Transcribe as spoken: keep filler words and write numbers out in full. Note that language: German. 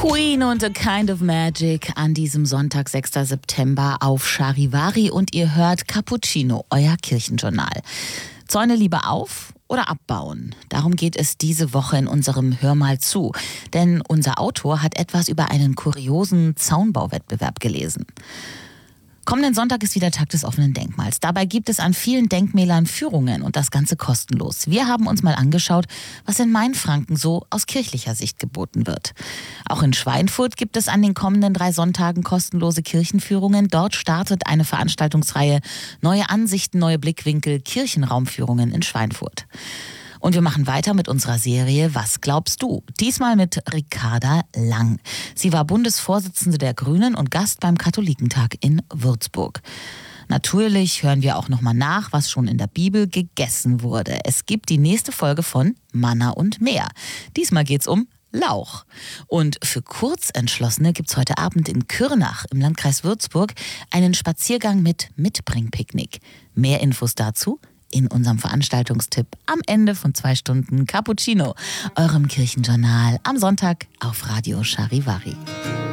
Queen und A Kind of Magic an diesem Sonntag, sechster September auf Charivari und ihr hört Cappuccino, euer Kirchenjournal. Zäune lieber auf oder abbauen? Darum geht es diese Woche in unserem Hör mal zu. Denn unser Autor hat etwas über einen kuriosen Zaunbauwettbewerb gelesen. Kommenden Sonntag ist wieder Tag des offenen Denkmals. Dabei gibt es an vielen Denkmälern Führungen und das Ganze kostenlos. Wir haben uns mal angeschaut, was in Mainfranken so aus kirchlicher Sicht geboten wird. Auch in Schweinfurt gibt es an den kommenden drei Sonntagen kostenlose Kirchenführungen. Dort startet eine Veranstaltungsreihe Neue Ansichten, neue Blickwinkel, Kirchenraumführungen in Schweinfurt. Und wir machen weiter mit unserer Serie Was glaubst du? Diesmal mit Ricarda Lang. Sie war Bundesvorsitzende der Grünen und Gast beim Katholikentag in Würzburg. Natürlich hören wir auch nochmal nach, was schon in der Bibel gegessen wurde. Es gibt die nächste Folge von Manna und Meer. Diesmal geht's um Lauch. Und für Kurzentschlossene gibt's heute Abend in Kürnach im Landkreis Würzburg einen Spaziergang mit Mitbringpicknick. Mehr Infos dazu in unserem Veranstaltungstipp am Ende von zwei Stunden Cappuccino, eurem Kirchenjournal am Sonntag auf Radio Charivari.